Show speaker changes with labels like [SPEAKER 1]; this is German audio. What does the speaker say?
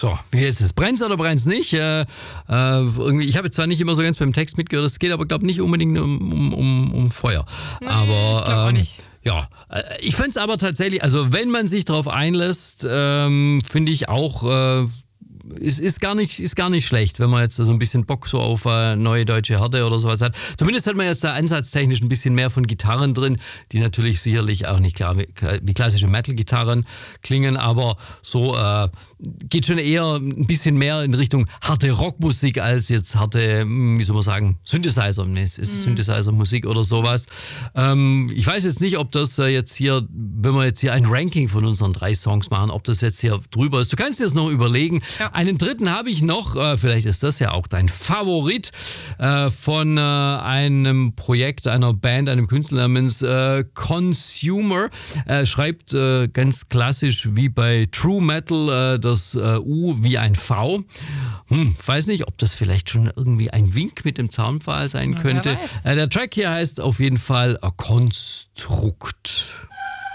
[SPEAKER 1] So, wie ist es? Brennt's oder brennt's nicht? Irgendwie, ich habe jetzt zwar nicht immer so ganz beim Text mitgehört, es geht aber, glaube ich, nicht unbedingt um Feuer.
[SPEAKER 2] Nee,
[SPEAKER 1] Aber
[SPEAKER 2] ich glaube auch nicht.
[SPEAKER 1] ja, ich fände es aber tatsächlich, also wenn man sich darauf einlässt, finde ich auch, ist gar nicht schlecht, wenn man jetzt so ein bisschen Bock so auf neue deutsche Härte oder sowas hat. Zumindest hat man jetzt da ansatztechnisch ein bisschen mehr von Gitarren drin, die natürlich sicherlich auch nicht klar wie klassische Metal-Gitarren klingen, aber so geht schon eher ein bisschen mehr in Richtung harte Rockmusik als jetzt harte, wie soll man sagen, Synthesizer. Nee, es ist Synthesizer-Musik oder sowas. Ich weiß jetzt nicht, ob das jetzt hier, wenn wir jetzt hier ein Ranking von unseren 3 Songs machen, ob das jetzt hier drüber ist. Du kannst dir das noch überlegen.
[SPEAKER 2] Ja.
[SPEAKER 1] Einen dritten habe ich noch, vielleicht ist das ja auch dein Favorit, von einem Projekt, einer Band, einem Künstler namens Consumer. Schreibt ganz klassisch wie bei True Metal das U wie ein V. Weiß nicht, ob das vielleicht schon irgendwie ein Wink mit dem Zaunpfahl sein könnte.
[SPEAKER 2] Wer weiß.
[SPEAKER 1] Der Track hier heißt auf jeden Fall Konstrukt.